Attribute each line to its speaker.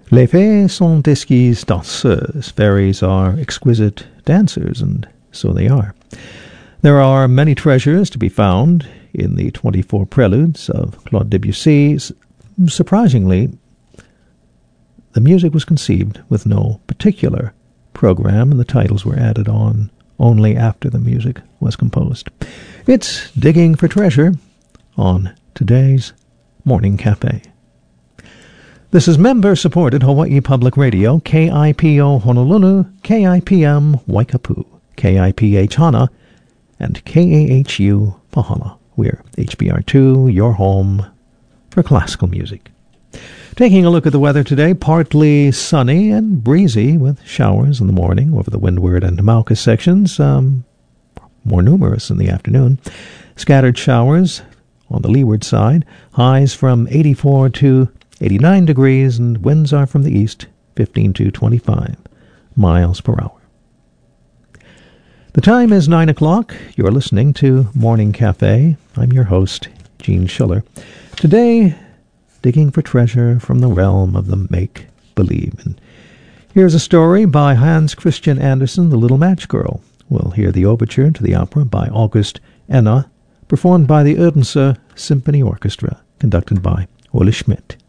Speaker 1: Les fées sont exquises danseuses. Fairies are exquisite dancers, and so they are. There are many treasures to be found in the 24 Preludes of Claude Debussy. Surprisingly, the music was conceived with no particular program, and the titles were added on only after the music was composed. It's Digging for Treasure on today's Morning Cafe. This is member-supported Hawaii Public Radio, KIPO Honolulu, KIPM Waikapu, KIPH Hana, and KAHU Pahala. We're HBR2, your home for classical music. Taking a look at the weather today, partly sunny and breezy with showers in the morning over the Windward and Mauka sections, more numerous in the afternoon. Scattered showers on the leeward side, highs from 84 to 89 degrees, and winds are from the east, 15 to 25 miles per hour. The time is 9 o'clock. You're listening to Morning Cafe. I'm your host, Gene Schiller. Today, digging for treasure from the realm of the make-believe. And here's a story by Hans Christian Andersen, The Little Match Girl. We'll hear the overture to the opera by August Enna, performed by the Odense Symphony Orchestra, conducted by Ole Schmidt.